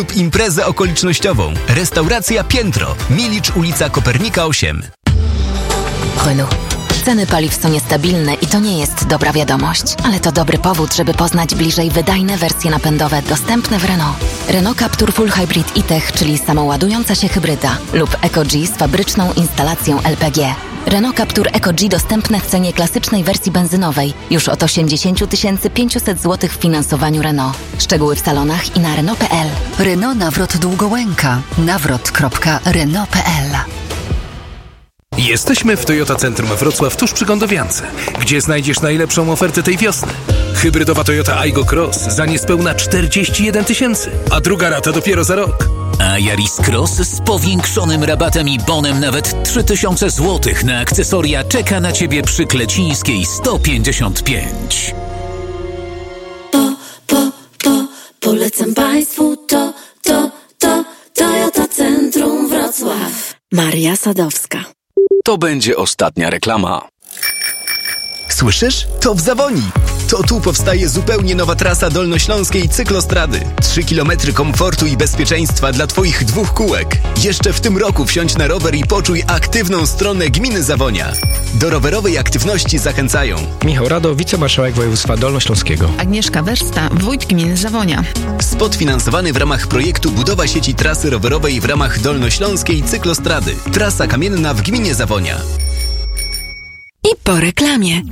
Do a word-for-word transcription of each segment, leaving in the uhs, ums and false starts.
lub imprezę okolicznościową. Restauracja Piętro. Milicz, ulica Kopernika osiem. Renault. Ceny paliw są niestabilne i to nie jest dobra wiadomość, ale to dobry powód, żeby poznać bliżej wydajne wersje napędowe dostępne w Renault. Renault Captur Full Hybrid e-Tech, czyli samoładująca się hybryda, lub EcoG z fabryczną instalacją L P G. Renault Captur EcoG dostępne w cenie klasycznej wersji benzynowej już od osiemdziesiąt tysięcy pięćset złotych w finansowaniu Renault. Szczegóły w salonach i na Renault kropka p l. Renault Nawrot Długołęka. nawrot kropka renault kropka p l. Jesteśmy w Toyota Centrum Wrocław tuż przy Gondowiance, gdzie znajdziesz najlepszą ofertę tej wiosny. Hybrydowa Toyota Aygo Cross za niespełna czterdzieści jeden tysięcy, a druga rata dopiero za rok. A Yaris Cross z powiększonym rabatem i bonem nawet trzy tysiące złotych na akcesoria czeka na Ciebie przy Klecińskiej sto pięćdziesiąt pięć. Po, po, po, polecam Państwu to, to, to, Toyota Centrum Wrocław. Maria Sadowska. To będzie ostatnia reklama. Słyszysz? To w Zawoni. To tu powstaje zupełnie nowa trasa dolnośląskiej cyklostrady. Trzy kilometry komfortu i bezpieczeństwa dla Twoich dwóch kółek. Jeszcze w tym roku wsiądź na rower i poczuj aktywną stronę gminy Zawonia. Do rowerowej aktywności zachęcają Michał Rado, wicemarszałek województwa dolnośląskiego. Agnieszka Wersta, wójt gminy Zawonia. Spot finansowany w ramach projektu Budowa sieci trasy rowerowej w ramach dolnośląskiej cyklostrady. Trasa kamienna w gminie Zawonia. I po reklamie.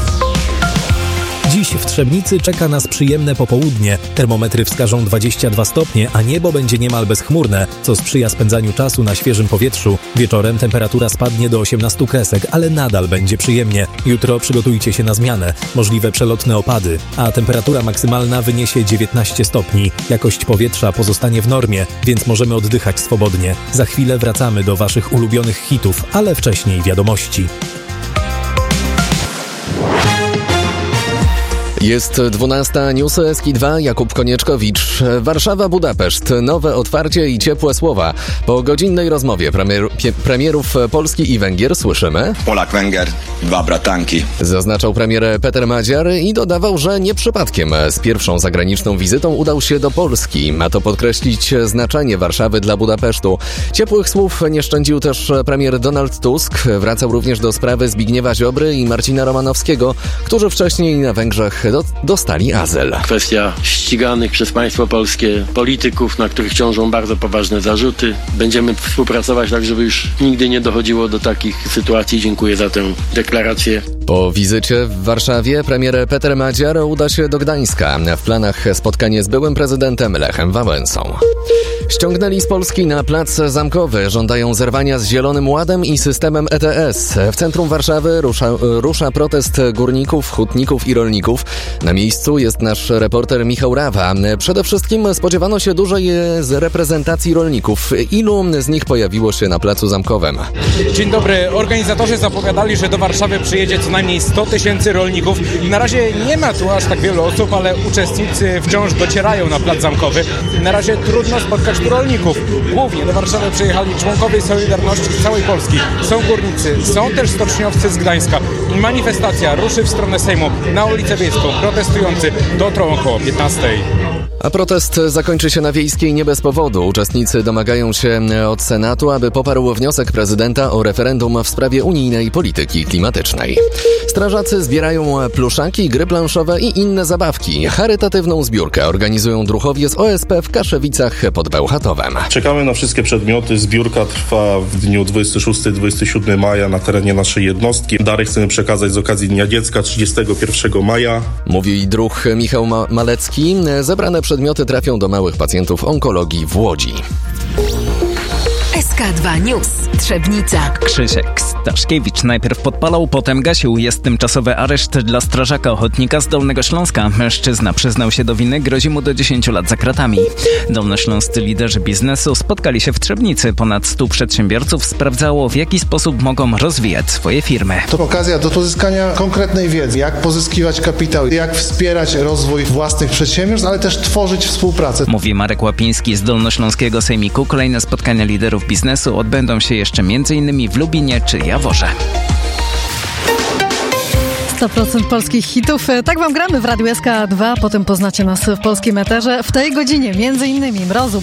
Dziś w Trzebnicy czeka nas przyjemne popołudnie. Termometry wskażą dwadzieścia dwa stopnie, a niebo będzie niemal bezchmurne, co sprzyja spędzaniu czasu na świeżym powietrzu. Wieczorem temperatura spadnie do osiemnastu kresek, ale nadal będzie przyjemnie. Jutro przygotujcie się na zmianę. Możliwe przelotne opady, a temperatura maksymalna wyniesie dziewiętnaście stopni. Jakość powietrza pozostanie w normie, więc możemy oddychać swobodnie. Za chwilę wracamy do waszych ulubionych hitów, ale wcześniej wiadomości. Jest dwunasta, newsy S K dwa, Jakub Konieczkowicz. Warszawa-Budapeszt, nowe otwarcie i ciepłe słowa. Po godzinnej rozmowie premier, pie, premierów Polski i Węgier słyszymy: Polak-Węgier, dwa bratanki. Zaznaczał premier Peter Madziar i dodawał, że nie przypadkiem z pierwszą zagraniczną wizytą udał się do Polski. Ma to podkreślić znaczenie Warszawy dla Budapesztu. Ciepłych słów nie szczędził też premier Donald Tusk. Wracał również do sprawy Zbigniewa Ziobry i Marcina Romanowskiego, którzy wcześniej na Węgrzech dostali azyl. Kwestia ściganych przez państwo polskie polityków, na których ciążą bardzo poważne zarzuty. Będziemy współpracować tak, żeby już nigdy nie dochodziło do takich sytuacji. Dziękuję za tę deklarację. Po wizycie w Warszawie premier Peter Madziar uda się do Gdańska. W planach spotkanie z byłym prezydentem Lechem Wałęsą. Ściągnęli z Polski na plac Zamkowy. Żądają zerwania z Zielonym Ładem i systemem E T S. W centrum Warszawy rusza, rusza protest górników, hutników i rolników. Na miejscu jest nasz reporter Michał Rawa. Przede wszystkim spodziewano się dużej reprezentacji rolników. Ilu z nich pojawiło się na placu Zamkowym? Dzień dobry. Organizatorzy zapowiadali, że do Warszawy przyjedzie co najmniej sto tysięcy rolników. Na razie nie ma tu aż tak wielu osób, ale uczestnicy wciąż docierają na plac Zamkowy. Na razie trudno spotkać tu rolników. Głównie do Warszawy przyjechali członkowie Solidarności z całej Polski. Są górnicy, są też stoczniowcy z Gdańska. Manifestacja ruszy w stronę Sejmu na ulicę Wiejską. Protestujący dotrą około piętnastej. A protest zakończy się na Wiejskiej nie bez powodu. Uczestnicy domagają się od Senatu, aby poparł wniosek prezydenta o referendum w sprawie unijnej polityki klimatycznej. Strażacy zbierają pluszaki, gry planszowe i inne zabawki. Charytatywną zbiórkę organizują druhowie z O S P w Kaszewicach pod Bełchatowem. Czekamy na wszystkie przedmioty. Zbiórka trwa w dniu dwudziestego szóstego do dwudziestego siódmego maja na terenie naszej jednostki. Dary chcemy przekazać z okazji Dnia Dziecka trzydziestego pierwszego maja. Mówi druh Michał Ma- Malecki. Zebrane przedmioty trafią do małych pacjentów onkologii w Łodzi. S K dwa News. Trzebnica. Krzysiek Staszkiewicz najpierw podpalał, potem gasił. Jest tymczasowy areszt dla strażaka ochotnika z Dolnego Śląska. Mężczyzna przyznał się do winy, grozi mu do dziesięciu lat za kratami. Dolnośląscy liderzy biznesu spotkali się w Trzebnicy. Ponad stu przedsiębiorców sprawdzało, w jaki sposób mogą rozwijać swoje firmy. To okazja do pozyskania konkretnej wiedzy, jak pozyskiwać kapitał, jak wspierać rozwój własnych przedsiębiorstw, ale też tworzyć współpracę. Mówi Marek Łapiński z Dolnośląskiego Sejmiku. Kolejne spotkania liderów biznesu odbędą się jeszcze m.in. w Lubinie czy Jaworze. sto procent polskich hitów. Tak wam gramy w Radiu S K dwa, potem poznacie nas w polskim eterze. W tej godzinie między innymi Mrozu,